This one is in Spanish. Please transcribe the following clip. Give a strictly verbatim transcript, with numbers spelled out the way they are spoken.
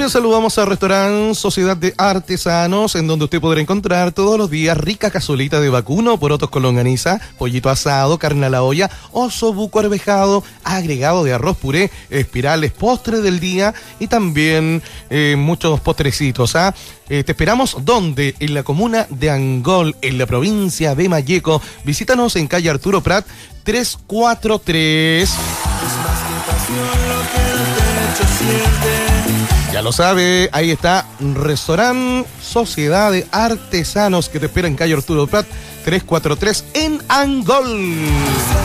También saludamos al restaurante Sociedad de Artesanos, en donde usted podrá encontrar todos los días rica cazolita de vacuno, porotos con longaniza, pollito asado, carne a la olla, osobuco arvejado, agregado de arroz puré, espirales, postre del día y también eh, muchos postrecitos. ¿ah? Eh, te esperamos, ¿dónde? En la comuna de Angol, en la provincia de Malleco. Visítanos en calle Arturo Prat trescientos cuarenta y tres. Ya lo sabe, ahí está, restaurante Sociedad de Artesanos, que te espera en calle Arturo Prat trescientos cuarenta y tres en Angol.